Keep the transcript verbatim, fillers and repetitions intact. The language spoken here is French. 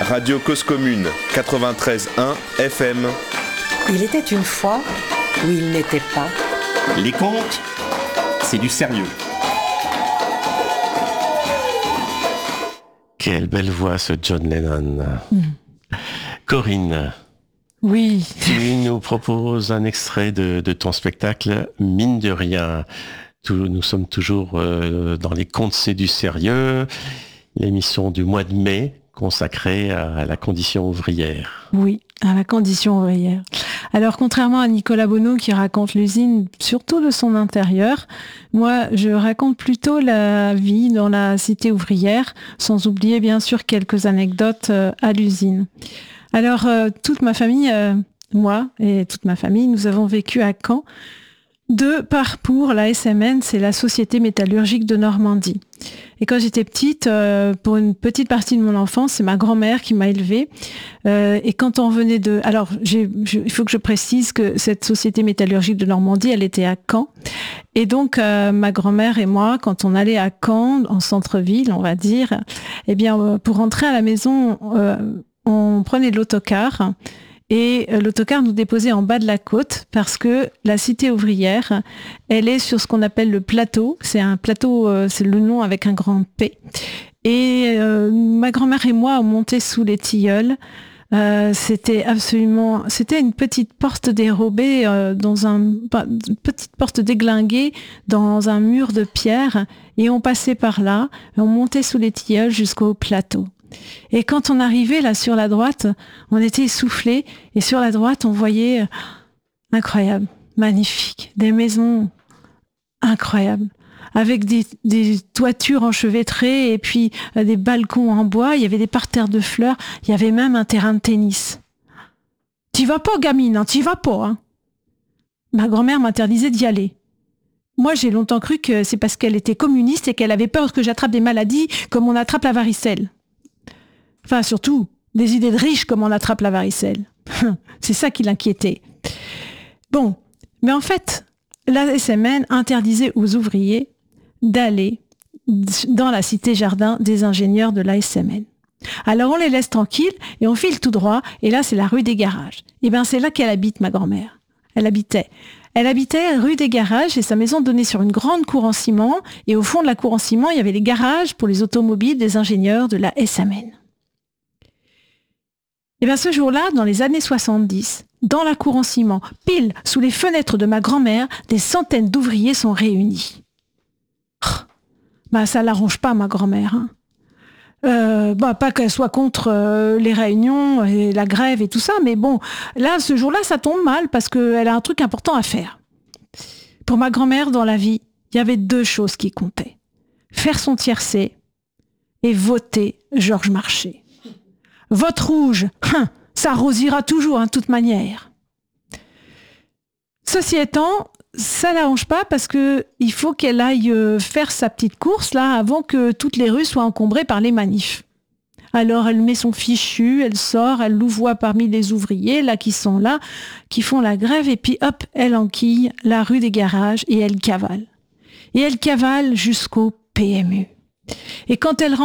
Radio Cause Commune, quatre-vingt-treize virgule un F M. Il était une fois où il n'était pas. Les contes, c'est du sérieux. Quelle belle voix ce John Lennon. Mmh. Corinne. Oui. Tu nous proposes un extrait de, de ton spectacle, Mine de rien. Tout, nous sommes toujours euh, dans les contes, c'est du sérieux. L'émission du mois de mai consacrée à la condition ouvrière. Oui, à la condition ouvrière. Alors, contrairement à Nicolas Bonneau qui raconte l'usine surtout de son intérieur, moi, je raconte plutôt la vie dans la cité ouvrière, sans oublier bien sûr quelques anecdotes euh, à l'usine. Alors, euh, toute ma famille, euh, moi et toute ma famille, nous avons vécu à Caen de par pour la S M N, c'est la Société métallurgique de Normandie. Et quand j'étais petite, euh, pour une petite partie de mon enfance, c'est ma grand-mère qui m'a élevée. Euh, et quand on venait de... Alors, j'ai, je, il faut que je précise que cette Société métallurgique de Normandie, elle était à Caen. Et donc, euh, ma grand-mère et moi, quand on allait à Caen, en centre-ville, on va dire, eh bien, euh, pour rentrer à la maison, euh, on prenait de l'autocar. Et l'autocar nous déposait en bas de la côte parce que la cité ouvrière, elle est sur ce qu'on appelle le plateau. C'est un plateau, euh, c'est le nom avec un grand P. Et euh, ma grand-mère et moi, on montait sous les tilleuls. Euh, c'était absolument, c'était une petite porte dérobée euh, dans un, une petite porte déglinguée dans un mur de pierre. Et on passait par là, et on montait sous les tilleuls jusqu'au plateau. Et quand on arrivait là sur la droite, on était essoufflés et sur la droite on voyait euh, incroyable, magnifique, des maisons incroyables avec des, des toitures enchevêtrées et puis euh, des balcons en bois, il y avait des parterres de fleurs, il y avait même un terrain de tennis. T'y vas pas gamine, hein, t'y vas pas. Hein. Ma grand-mère m'interdisait d'y aller. Moi j'ai longtemps cru que c'est parce qu'elle était communiste et qu'elle avait peur que j'attrape des maladies comme on attrape la varicelle. Enfin, surtout, des idées de riches comme on attrape la varicelle. C'est ça qui l'inquiétait. Bon, mais en fait, la S M N interdisait aux ouvriers d'aller dans la cité jardin des ingénieurs de la S M N. Alors on les laisse tranquilles et on file tout droit, et là c'est la rue des Garages. Et bien c'est là qu'elle habite, ma grand-mère. Elle habitait. Elle habitait rue des Garages et sa maison donnait sur une grande cour en ciment, et au fond de la cour en ciment, il y avait les garages pour les automobiles des ingénieurs de la S M N. Et bien ce jour-là, dans les années soixante-dix, dans la cour en ciment, pile sous les fenêtres de ma grand-mère, des centaines d'ouvriers sont réunis. Oh, bah ça l'arrange pas, ma grand-mère. Hein. Euh, bah, pas qu'elle soit contre euh, les réunions et la grève et tout ça, mais bon, là, ce jour-là, ça tombe mal parce qu'elle a un truc important à faire. Pour ma grand-mère, dans la vie, il y avait deux choses qui comptaient. Faire son tiercé et voter Georges Marchais. Vote rouge, hein, ça rosira toujours, de hein, toute manière. Ceci étant, ça l'arrange pas parce que il faut qu'elle aille faire sa petite course là avant que toutes les rues soient encombrées par les manifs. Alors elle met son fichu, elle sort, elle louvoie parmi les ouvriers là qui sont là, qui font la grève, et puis hop, elle enquille la rue des Garages et elle cavale. Et elle cavale jusqu'au P M U. Et quand elle rentre